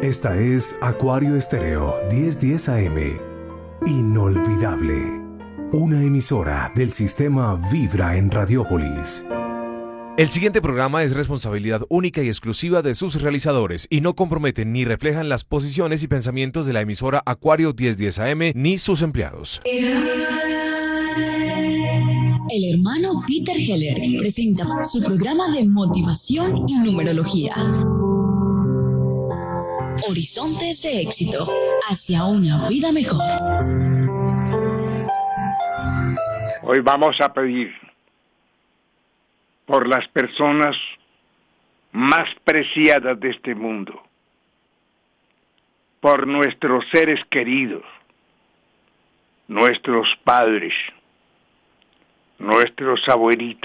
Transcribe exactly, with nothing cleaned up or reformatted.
Esta es Acuario Estéreo diez diez A M. Inolvidable. Una emisora del sistema Vibra en Radiópolis. El siguiente programa es responsabilidad única y exclusiva de sus realizadores y no comprometen ni reflejan las posiciones y pensamientos de la emisora Acuario diez diez A M ni sus empleados. El hermano Peter Heller presenta su programa de motivación y numerología. Horizontes de éxito hacia una vida mejor. Hoy vamos a pedir por las personas más preciadas de este mundo, por nuestros seres queridos, nuestros padres, nuestros abuelitos,